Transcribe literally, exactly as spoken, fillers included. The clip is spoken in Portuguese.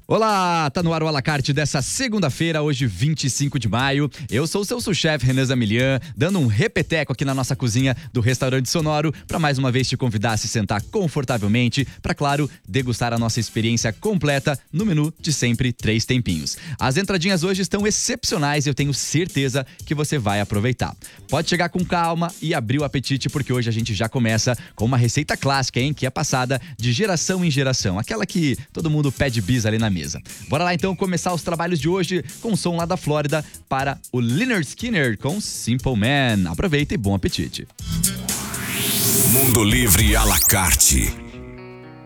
Olá, tá no ar o Alacarte dessa segunda-feira, hoje vinte e cinco de maio. Eu sou o seu sous-chefe Renan Zamilian, dando um repeteco aqui na nossa cozinha do Restaurante Sonoro para mais uma vez te convidar a se sentar confortavelmente para, claro, degustar a nossa experiência completa no menu de sempre três tempinhos. As entradinhas hoje estão excepcionais e eu tenho certeza que você vai aproveitar. Pode chegar com calma e abrir o apetite, porque hoje a gente já começa com uma receita clássica, hein, que é passada de geração em geração, aquela que todo mundo pede bis ali na mesa. Bora lá então começar os trabalhos de hoje com o som lá da Flórida para o Lynyrd Skynyrd com Simple Man. Aproveita e bom apetite. Mundo Livre à la carte.